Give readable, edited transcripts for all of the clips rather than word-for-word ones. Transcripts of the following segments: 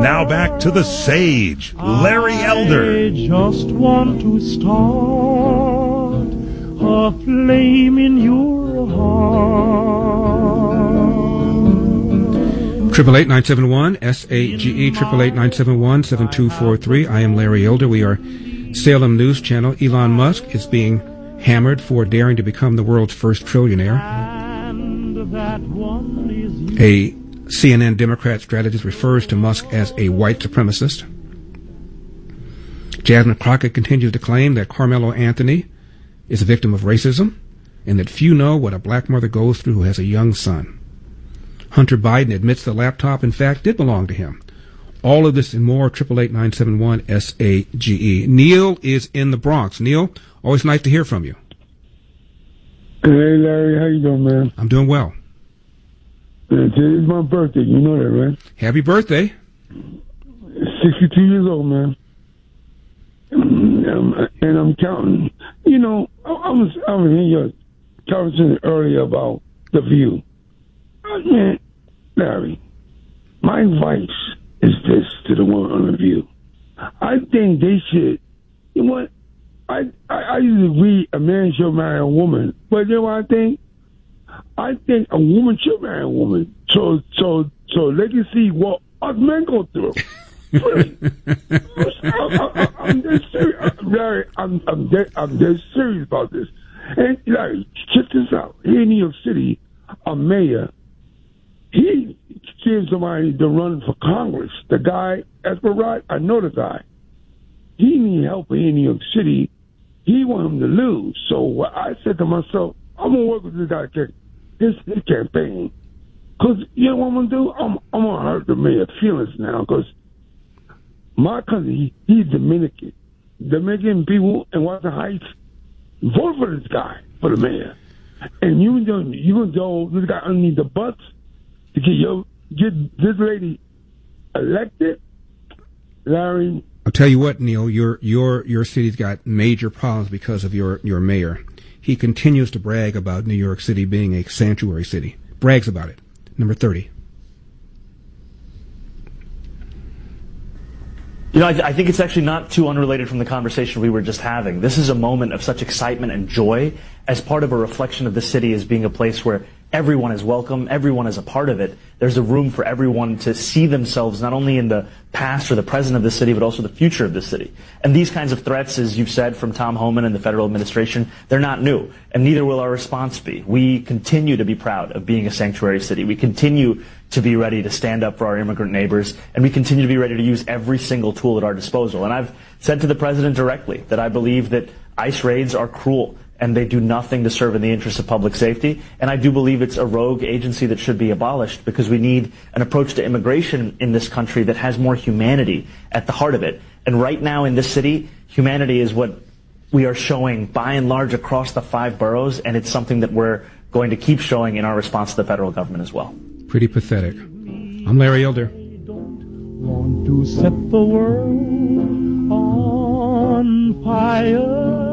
Now back to the sage, Larry Elder. I just want to start a flame in your heart. 888-971-SAGE, 888-971-7243. I am Larry Elder. We are Salem News Channel. Elon Musk is being hammered for daring to become the world's first trillionaire. A CNN Democrat strategist refers to Musk as a white supremacist. Jasmine Crockett continues to claim that Carmelo Anthony is a victim of racism and that few know what a black mother goes through who has a young son. Hunter Biden admits the laptop, in fact, did belong to him. All of this and more, 888-971-SAGE. Neil is in the Bronx. Neil, always nice to hear from you. Hey, Larry, how you doing, man? I'm doing well. Today's my birthday. You know that, right? Happy birthday. 62 years old, man. And I'm counting. You know, I was hearing your conversation earlier about The View. Man, Larry, my advice is this to the woman on The View. I think they should, you know what? I usually agree a man should marry a woman. But you know what I think? I think a woman should marry a woman so they can see what us men go through. Really. I'm dead serious. Larry, I'm dead serious about this. And Larry, check this out. Here in New York City, a mayor, he gave somebody to run for Congress. The guy, Esperat, I know the guy. He need help here in New York City. He want him to lose. So I said to myself, I'm going to work with this guy, his campaign. Because you know what I'm going to do? I'm going to hurt the mayor's feelings now. Because my cousin, he's Dominican. Dominican people in Washington Heights vote for this guy, for the mayor. And you going to throw this guy underneath the bus to get this lady elected? Larry, I'll tell you what, Neil, your city's got major problems because of your mayor. He continues to brag about New York City being a sanctuary city. Brags about it. Number 30. You know, I think it's actually not too unrelated from the conversation we were just having. This is a moment of such excitement and joy as part of a reflection of the city as being a place where everyone is welcome, everyone is a part of it. There's a room for everyone to see themselves not only in the past or the present of the city, but also the future of the city. And these kinds of threats, as you've said, from Tom Homan and the federal administration, they're not new, and neither will our response be. We continue to be proud of being a sanctuary city. We continue to be ready to stand up for our immigrant neighbors, and we continue to be ready to use every single tool at our disposal. And I've said to the president directly that I believe that ICE raids are cruel, and they do nothing to serve in the interest of public safety. And I do believe it's a rogue agency that should be abolished because we need an approach to immigration in this country that has more humanity at the heart of it. And right now in this city, humanity is what we are showing by and large across the 5 boroughs, and it's something that we're going to keep showing in our response to the federal government as well. Pretty pathetic. I'm Larry Elder. Want to set the world on fire.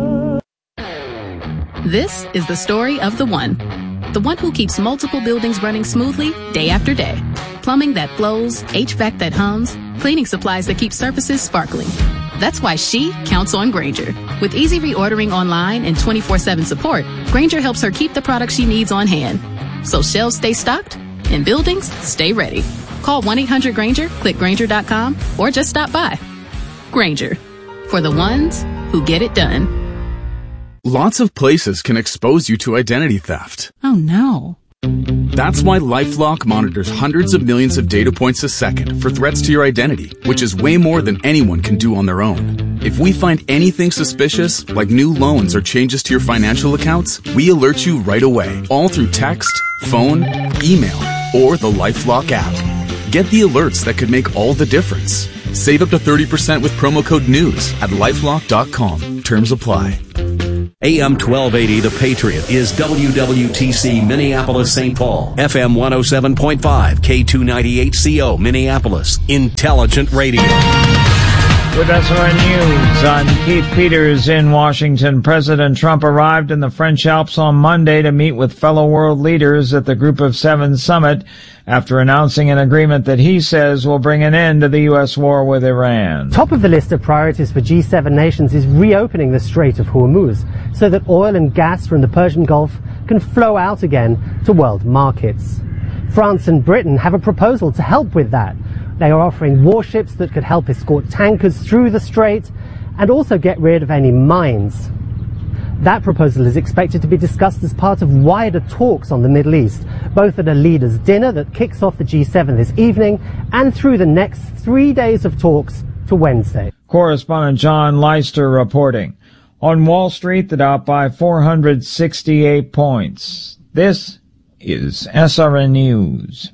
This is the story of the one who keeps multiple buildings running smoothly day after day. Plumbing that flows, HVAC that hums, cleaning supplies that keep surfaces sparkling. That's why she counts on Grainger. With easy reordering online and 24/7 support, Grainger helps her keep the products she needs on hand. So shelves stay stocked and buildings stay ready. Call 1-800-GRAINGER, click Grainger.com, or just stop by. Grainger, for the ones who get it done. Lots of places can expose you to identity theft. Oh no. That's why LifeLock monitors hundreds of millions of data points a second for threats to your identity, which is way more than anyone can do on their own. If we find anything suspicious, like new loans or changes to your financial accounts, we alert you right away, all through text, phone, email, or the LifeLock app. Get the alerts that could make all the difference. Save up to 30% with promo code NEWS at LifeLock.com. Terms apply. AM 1280 The Patriot is WWTC Minneapolis St. Paul, FM 107.5, K298CO Minneapolis, Intelligent Radio. With SRN News, I'm Keith Peters in Washington. President Trump arrived in the French Alps on Monday to meet with fellow world leaders at the Group of Seven summit after announcing an agreement that he says will bring an end to the U.S. war with Iran. Top of the list of priorities for G7 nations is reopening the Strait of Hormuz so that oil and gas from the Persian Gulf can flow out again to world markets. France and Britain have a proposal to help with that. They are offering warships that could help escort tankers through the strait and also get rid of any mines. That proposal is expected to be discussed as part of wider talks on the Middle East, both at a leaders' dinner that kicks off the G7 this evening and through the next 3 days of talks to Wednesday. Correspondent John Leister reporting. On Wall Street, the Dow up by 468 points. This is SRN News.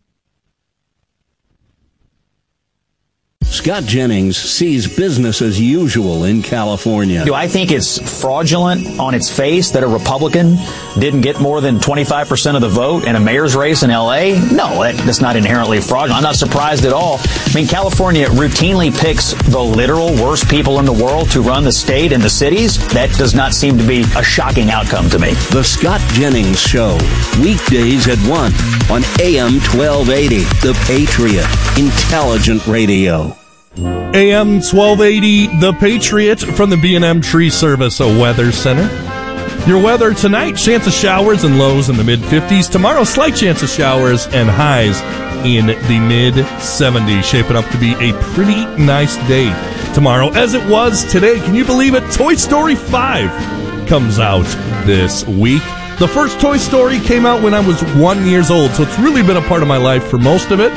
Scott Jennings sees business as usual in California. Do I think it's fraudulent on its face that a Republican didn't get more than 25% of the vote in a mayor's race in L.A.? No, that's not inherently fraudulent. I'm not surprised at all. I mean, California routinely picks the literal worst people in the world to run the state and the cities. That does not seem to be a shocking outcome to me. The Scott Jennings Show, weekdays at 1 on AM 1280, The Patriot, intelligent radio. AM 1280, The Patriot from the B&M Tree Service Weather Center. Your weather tonight, chance of showers and lows in the mid-50s. Tomorrow, slight chance of showers and highs in the mid-70s. Shaping up to be a pretty nice day tomorrow, as it was today. Can you believe it? Toy Story 5 comes out this week. The first Toy Story came out when I was 1 year old, so it's really been a part of my life for most of it.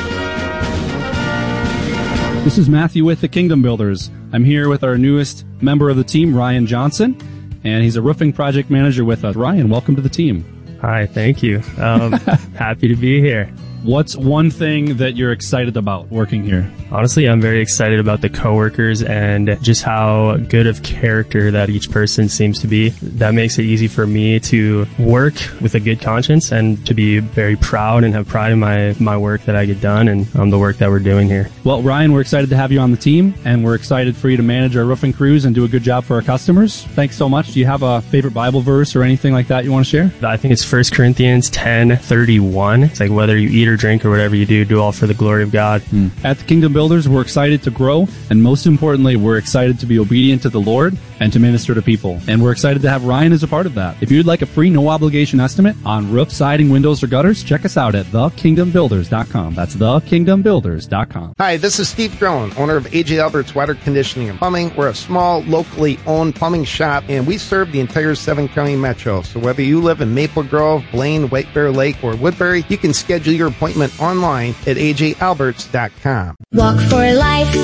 This is Matthew with the Kingdom Builders. I'm here with our newest member of the team, Ryan Johnson, and he's a roofing project manager with us. Ryan, welcome to the team. Hi, thank you. Happy to be here. What's one thing that you're excited about working here? Honestly, I'm very excited about the coworkers and just how good of character that each person seems to be. That makes it easy for me to work with a good conscience and to be very proud and have pride in my work that I get done and the work that we're doing here. Well, Ryan, we're excited to have you on the team, and we're excited for you to manage our roofing crews and do a good job for our customers. Thanks so much. Do you have a favorite Bible verse or anything like that you want to share? I think it's 1 Corinthians 10:31. It's like whether you eat or drink or whatever you do all for the glory of God. At the Kingdom Builders, we're excited to grow, and most importantly, we're excited to be obedient to the Lord and to minister to people. And we're excited to have Ryan as a part of that. If you'd like a free, no-obligation estimate on roof, siding, windows, or gutters, check us out at thekingdombuilders.com. That's thekingdombuilders.com. Hi, this is Steve Drone, owner of A.J. Albert's Water Conditioning and Plumbing. We're a small, locally owned plumbing shop, and we serve the entire 7-county metro. So whether you live in Maple Grove, Blaine, White Bear Lake, or Woodbury, you can schedule your appointment online at ajalberts.com. Walk for life,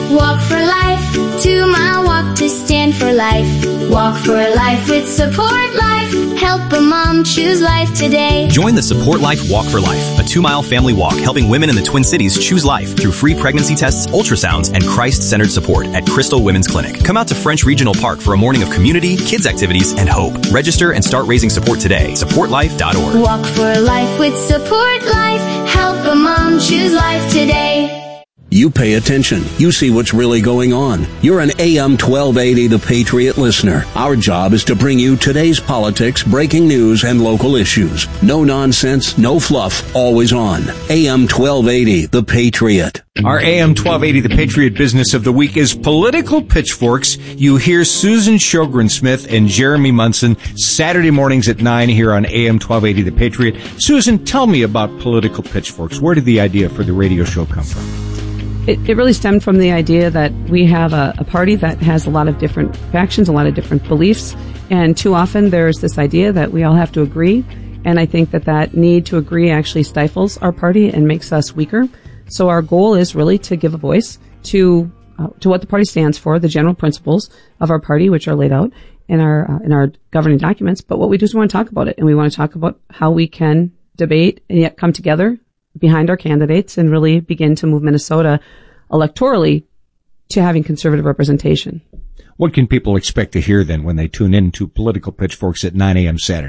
2 mile walk to stand for life. Walk for life with Support Life. Help a mom choose life today. Join the Support Life Walk for Life, a 2-mile family walk helping women in the Twin Cities choose life through free pregnancy tests, ultrasounds, and Christ-centered support at Crystal Women's Clinic. Come out to French Regional Park for a morning of community, kids activities, and hope. Register and start raising support today. SupportLife.org. Walk for life with Support Life. Help a mom choose life today. You pay attention. You see what's really going on. You're an AM 1280 The Patriot listener. Our job is to bring you today's politics, breaking news, and local issues. No nonsense, no fluff, always on. AM 1280 The Patriot. Our AM 1280 The Patriot business of the week is Political Pitchforks. You hear Susan Sjogren Smith and Jeremy Munson Saturday mornings at 9 here on AM 1280 The Patriot. Susan, tell me about Political Pitchforks. Where did the idea for the radio show come from? It really stemmed from the idea that we have a party that has a lot of different factions, a lot of different beliefs, and too often there's this idea that we all have to agree, and I think that need to agree actually stifles our party and makes us weaker. So our goal is really to give a voice to what the party stands for, the general principles of our party, which are laid out in our governing documents. But what we do is we want to talk about it, and we want to talk about how we can debate and yet come together behind our candidates and really begin to move Minnesota electorally to having conservative representation. What can people expect to hear then when they tune in to Political Pitchforks at 9 a.m. Saturdays?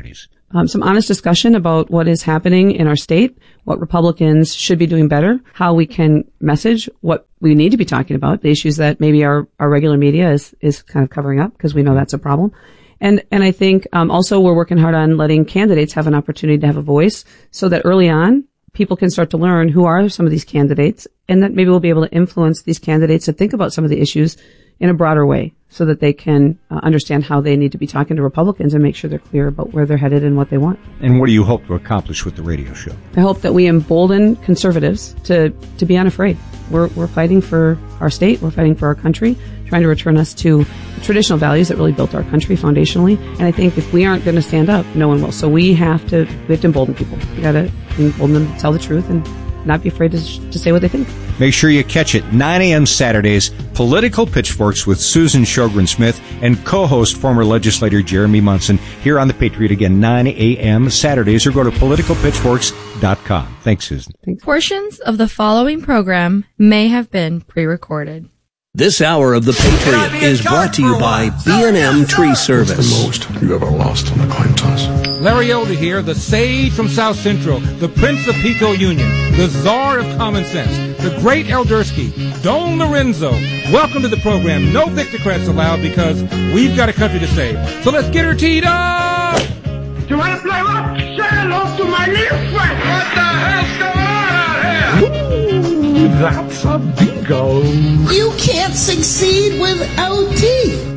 some honest discussion about what is happening in our state, what Republicans should be doing better, how we can message what we need to be talking about, the issues that maybe our regular media is kind of covering up, because we know that's a problem. And I think, also we're working hard on letting candidates have an opportunity to have a voice, so that early on, people can start to learn who are some of these candidates, and that maybe we'll be able to influence these candidates to think about some of the issues in a broader way, so that they can understand how they need to be talking to Republicans and make sure they're clear about where they're headed and what they want. And what do you hope to accomplish with the radio show? I hope that we embolden conservatives to be unafraid. We're fighting for our state. We're fighting for our country, trying to return us to traditional values that really built our country foundationally. And I think if we aren't going to stand up, no one will. So we have to embolden people. We got to embolden them to tell the truth and not be afraid to say what they think. Make sure you catch it 9 a.m. Saturdays, Political Pitchforks with Susan Sjogren-Smith and co-host former legislator Jeremy Munson here on The Patriot. Again, 9 a.m. Saturdays, or go to politicalpitchforks.com. Thanks, Susan. Thanks. Portions of the following program may have been pre-recorded. This hour of The Patriot is brought to you by B&M Tree Service. What's the most you ever lost on a coin toss? Larry Elder here, the sage from South Central, the Prince of Pico Union, the czar of common sense, the great Eldersky, Don Lorenzo. Welcome to the program. No Victocrats allowed, because we've got a country to save. So let's get her teed up! You want to play what? Say hello to my little friend. What the hell's going on out here? Ooh, that's a bingo. You can't succeed without teeth.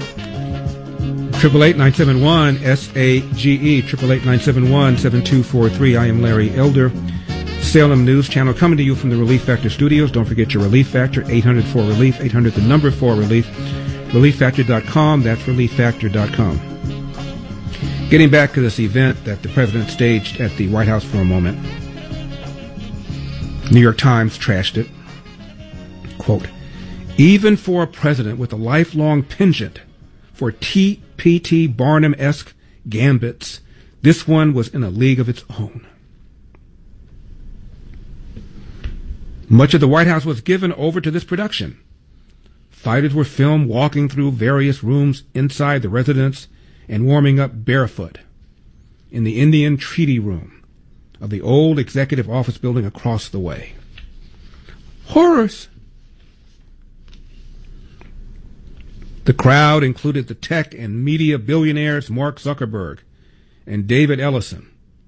888-971-SAGE, 888-971-7243. I am Larry Elder. Salem News Channel coming to you from the Relief Factor Studios. Don't forget your Relief Factor, 800-4RELIEF, 800-4RELIEF, ReliefFactor.com. That's ReliefFactor.com. Getting back to this event that the president staged at the White House for a moment. New York Times trashed it. Quote, even for a president with a lifelong penchant for P.T. Barnum-esque gambits, this one was in a league of its own. Much of the White House was given over to this production. Fighters were filmed walking through various rooms inside the residence and warming up barefoot in the Indian Treaty Room of the old executive office building across the way. Horrors! The crowd included the tech and media billionaires Mark Zuckerberg and David Ellison.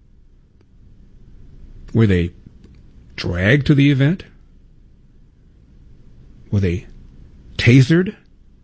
Were they dragged to the event? Were they tasered?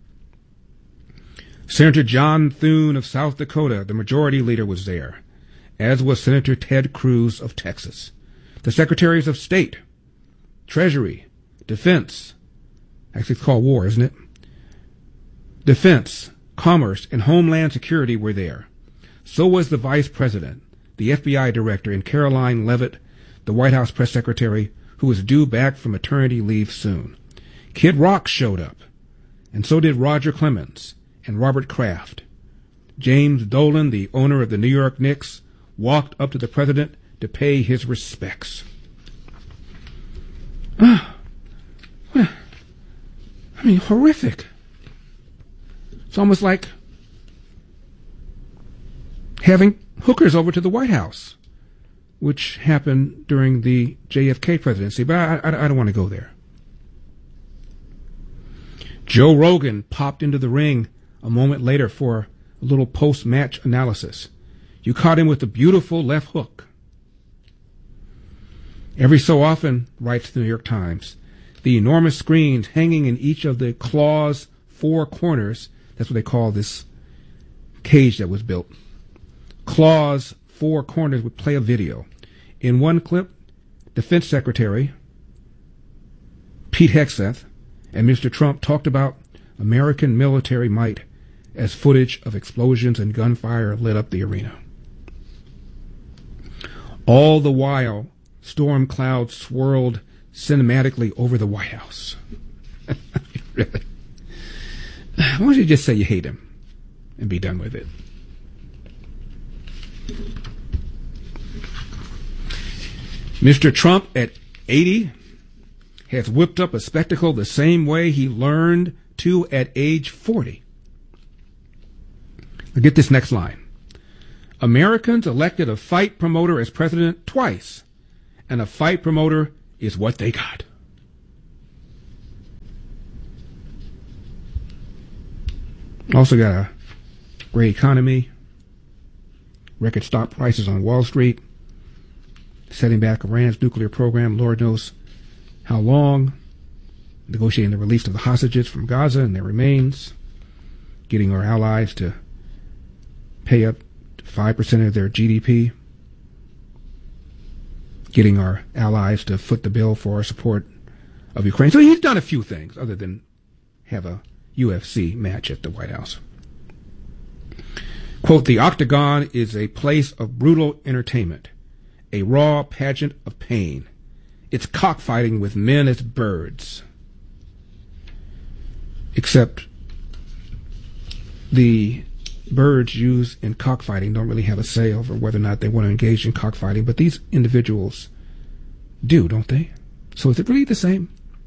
Senator John Thune of South Dakota, the majority leader, was there, as was Senator Ted Cruz of Texas. The Secretaries of State, Treasury, Defense, actually it's called War, isn't it? Defense, Commerce, and Homeland Security were there. So was the Vice President, the FBI Director, and Caroline Leavitt, the White House Press Secretary, who was due back from maternity leave soon. Kid Rock showed up, and so did Roger Clemens and Robert Kraft. James Dolan, the owner of the New York Knicks, walked up to the president to pay his respects. Horrific. It's almost like having hookers over to the White House, which happened during the JFK presidency, but I don't want to go there. Joe Rogan popped into the ring a moment later for a little post-match analysis. You caught him with a beautiful left hook. Every so often, writes the New York Times, the enormous screens hanging in each of the claw's four corners, that's what they call this cage that was built. Claw's four corners would play a video. In one clip, Defense Secretary Pete Hegseth and Mr. Trump talked about American military might as footage of explosions and gunfire lit up the arena. All the while, storm clouds swirled cinematically over the White House. Really? Why don't you just say you hate him and be done with it? Mr. Trump, at 80, has whipped up a spectacle the same way he learned to at age 40. Now get this next line. Americans elected a fight promoter as president twice, and a fight promoter is what they got. Also got a great economy, record stock prices on Wall Street, setting back Iran's nuclear program, Lord knows how long, negotiating the release of the hostages from Gaza and their remains, getting our allies to pay up to 5% of their GDP, getting our allies to foot the bill for our support of Ukraine. So he's done a few things other than have a UFC match at the White House. Quote, the Octagon is a place of brutal entertainment, a raw pageant of pain. It's cockfighting with men as birds. Except the birds used in cockfighting don't really have a say over whether or not they want to engage in cockfighting, but these individuals do, don't they? So is it really the same?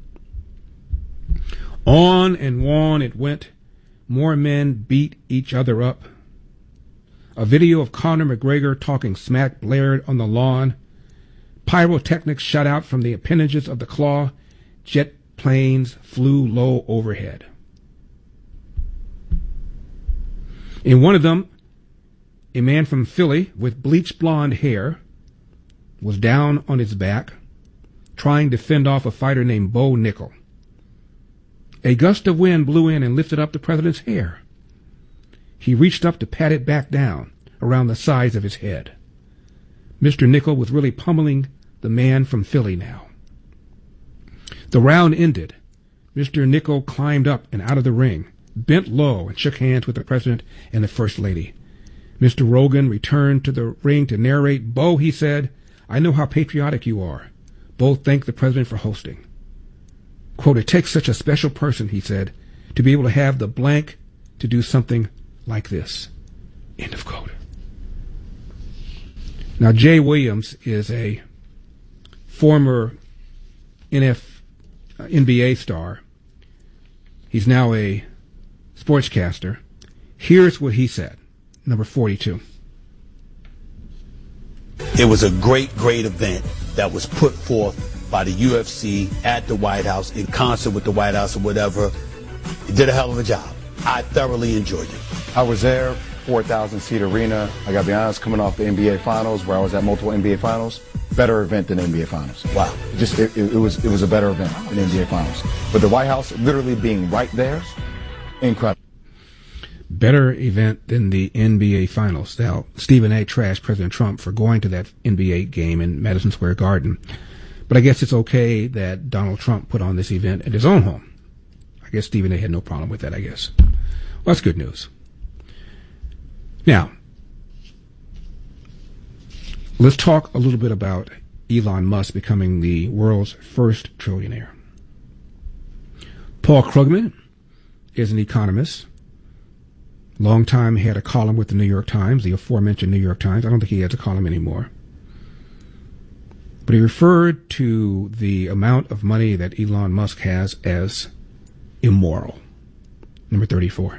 On and on it went. More men beat each other up. A video of Conor McGregor talking smack blared on the lawn. Pyrotechnics shot out from the appendages of the claw. Jet planes flew low overhead. In one of them, a man from Philly with bleached blonde hair was down on his back trying to fend off a fighter named Bo Nickel. A gust of wind blew in and lifted up the president's hair. He reached up to pat it back down around the sides of his head. Mr. Nickel was really pummeling the man from Philly now. The round ended. Mr. Nickel climbed up and out of the ring, bent low and shook hands with the president and the first lady. Mr. Rogan returned to the ring to narrate. Bo, he said, I know how patriotic you are. Bo thanked the president for hosting. Quote, it takes such a special person, he said, to be able to have the blank to do something like this. End of quote. Now, Jay Williams is a former NBA star. He's now a sportscaster. Here's what he said, number 42. It was a great event that was put forth by the UFC at the White House in concert with the White House or whatever. It did a hell of a job. I thoroughly enjoyed it. I was there, 4,000-seat arena. I got to be honest, coming off the NBA Finals, where I was at multiple NBA Finals, better event than NBA Finals. Wow. It was a better event than NBA Finals. But the White House literally being right there, incredible. Better event than the NBA Finals. Now, Stephen A. trashed President Trump for going to that NBA game in Madison Square Garden. But I guess it's okay that Donald Trump put on this event at his own home. I guess Stephen A. had no problem with that, I guess. Well, that's good news. Now, let's talk a little bit about Elon Musk becoming the world's first trillionaire. Paul Krugman is an economist. Long time he had a column with the New York Times, the aforementioned New York Times. I don't think he has a column anymore. But he referred to the amount of money that Elon Musk has as immoral. Number 34.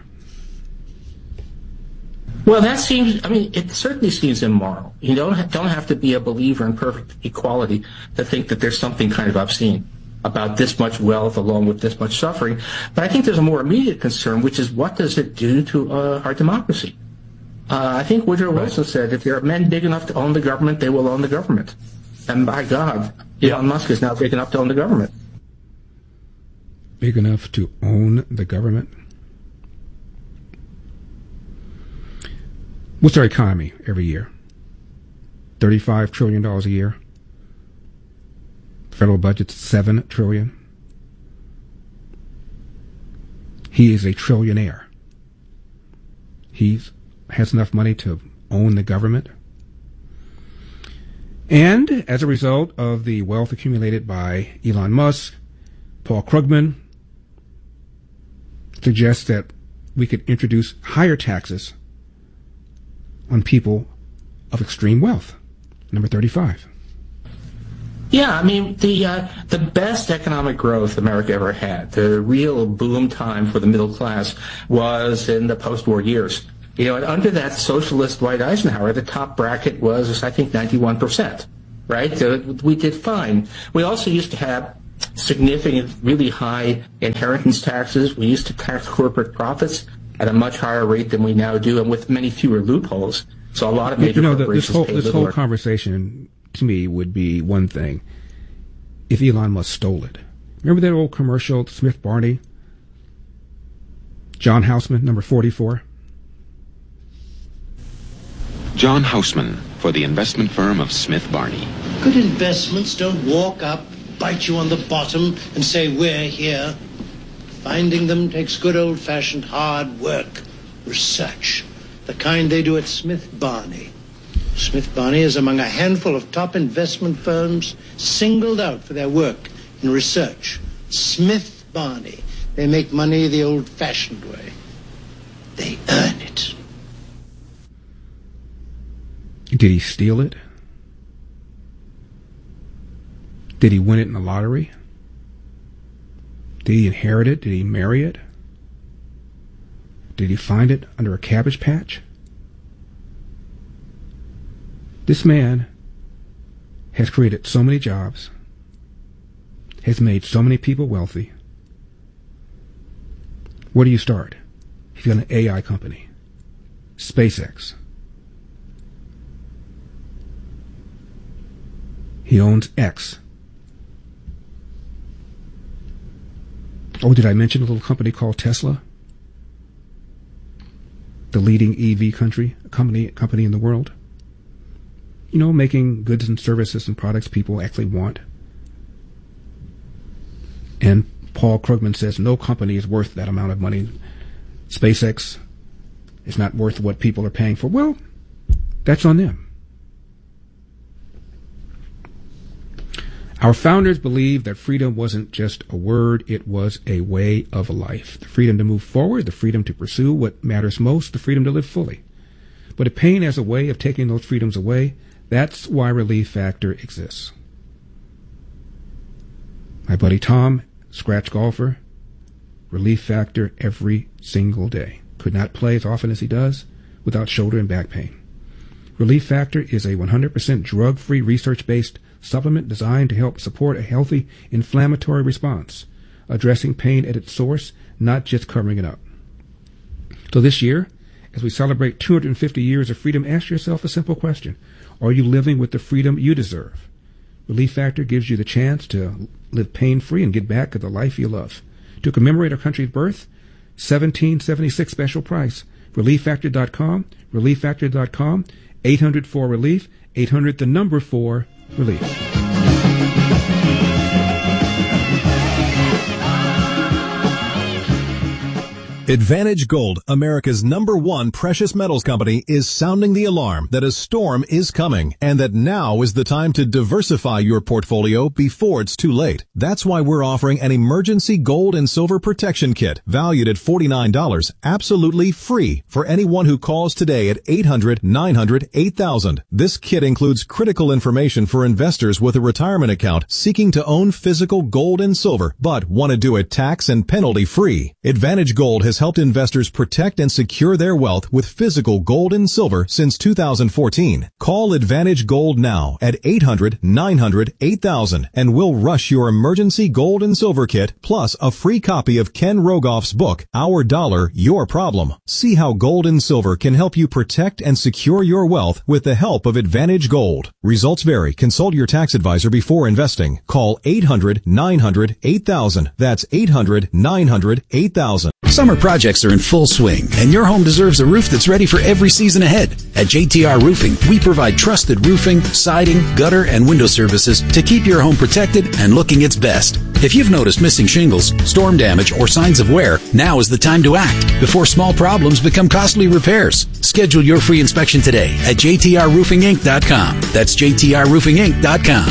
Well, that seems, it certainly seems immoral. You don't have to be a believer in perfect equality to think that there's something kind of obscene about this much wealth along with this much suffering. But I think there's a more immediate concern, which is what does it do to our democracy? I think Woodrow Wilson said, if there are men big enough to own the government, they will own the government. And by God, Elon Musk is now big enough to own the government. Big enough to own the government? What's our economy every year? $35 trillion a year. Federal budget's $7 trillion. He is a trillionaire. He has enough money to own the government. And as a result of the wealth accumulated by Elon Musk, Paul Krugman suggests that we could introduce higher taxes on people of extreme wealth. Number 35. Yeah, the best economic growth America ever had, the real boom time for the middle class was in the post-war years. And under that socialist Dwight Eisenhower, the top bracket was, I think, 91%, right? So we did fine. We also used to have significant, really high inheritance taxes. We used to tax corporate profits at a much higher rate than we now do, and with many fewer loopholes. So a lot of major corporations this whole conversation to me would be one thing: if Elon Musk stole it. Remember that old commercial, Smith Barney, John Houseman, number 44? John Houseman for the investment firm of Smith Barney. Good investments don't walk up, bite you on the bottom, and say, we're here. Finding them takes good old-fashioned hard work, research, the kind they do at Smith Barney. Smith Barney is among a handful of top investment firms singled out for their work in research. Smith Barney. They make money the old-fashioned way. They earn it. Did he steal it? Did he win it in the lottery? Did he inherit it? Did he marry it? Did he find it under a cabbage patch? This man has created so many jobs, has made so many people wealthy. Where do you start? He's got an AI company, SpaceX. He owns X. Oh, did I mention a little company called Tesla? The leading EV company in the world. Making goods and services and products people actually want. And Paul Krugman says no company is worth that amount of money. SpaceX is not worth what people are paying for. Well, that's on them. Our founders believed that freedom wasn't just a word, it was a way of life. The freedom to move forward, the freedom to pursue what matters most, the freedom to live fully. But if pain has a way of taking those freedoms away, that's why Relief Factor exists. My buddy Tom, scratch golfer, Relief Factor every single day. Could not play as often as he does without shoulder and back pain. Relief Factor is a 100% drug-free, research-based supplement designed to help support a healthy inflammatory response, addressing pain at its source, not just covering it up. So this year, as we celebrate 250 years of freedom, ask yourself a simple question. Are you living with the freedom you deserve? Relief Factor gives you the chance to live pain-free and get back at the life you love. To commemorate our country's birth, $17.76 special price. ReliefFactor.com, ReliefFactor.com, 800-4-RELIEF, 800-4-RELIEF. Advantage Gold, America's #1 precious metals company, is sounding the alarm that a storm is coming and that now is the time to diversify your portfolio before it's too late. That's why we're offering an emergency gold and silver protection kit valued at $49, absolutely free for anyone who calls today at 800-900-8000. This kit includes critical information for investors with a retirement account seeking to own physical gold and silver but want to do it tax and penalty free. Advantage Gold has helped investors protect and secure their wealth with physical gold and silver since 2014. Call Advantage Gold now at 800-900-8000 and we'll rush your emergency gold and silver kit plus a free copy of Ken Rogoff's book, Our Dollar, Your Problem. See how gold and silver can help you protect and secure your wealth with the help of Advantage Gold. Results vary. Consult your tax advisor before investing. Call 800-900-8000. That's 800-900-8000. Summer projects are in full swing, and your home deserves a roof that's ready for every season ahead. At JTR Roofing, we provide trusted roofing, siding, gutter, and window services to keep your home protected and looking its best. If you've noticed missing shingles, storm damage, or signs of wear, now is the time to act before small problems become costly repairs. Schedule your free inspection today at jtrroofinginc.com. That's jtrroofinginc.com.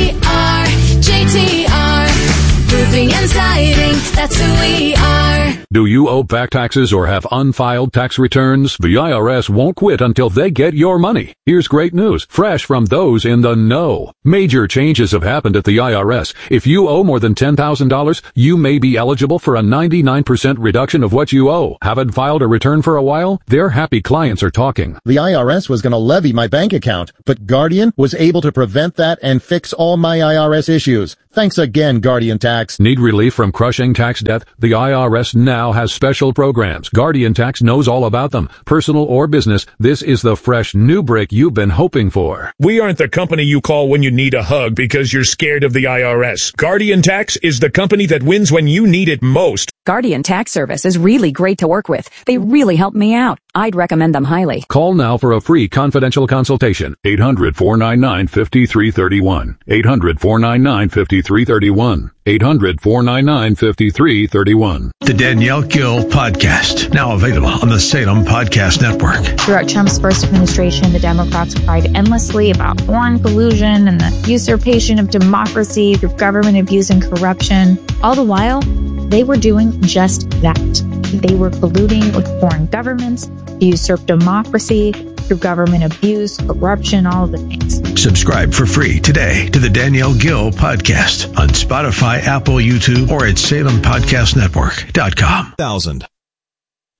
JTR, Roofing and siding, that's who we are. Do you owe back taxes or have unfiled tax returns? The IRS won't quit until they get your money. Here's great news, fresh from those in the know. Major changes have happened at the IRS. If you owe more than $10,000, you may be eligible for a 99% reduction of what you owe. Haven't filed a return for a while? Their happy clients are talking. The IRS was going to levy my bank account, but Guardian was able to prevent that and fix all my IRS issues. Thanks again, Guardian Tax. Need relief from crushing tax debt? The IRS now has special programs. Guardian Tax knows all about them. Personal or business, this is the fresh new break you've been hoping for. We aren't the company you call when you need a hug because you're scared of the IRS. Guardian Tax is the company that wins when you need it most. Guardian Tax Service is really great to work with. They really help me out. I'd recommend them highly. Call now for a free confidential consultation. 800-499-5331. 800-499-5331. 800-499-5331. The Danielle Gill Podcast, now available on the Salem Podcast Network. Throughout Trump's first administration, the Democrats cried endlessly about foreign collusion and the usurpation of democracy through government abuse and corruption. All the while, they were doing just that. They were colluding with foreign governments to usurp democracy through government abuse, corruption, all of the things. Subscribe for free today to the Danielle Gill Podcast on Spotify, Apple, YouTube, or at SalemPodcastNetwork.com. 1000.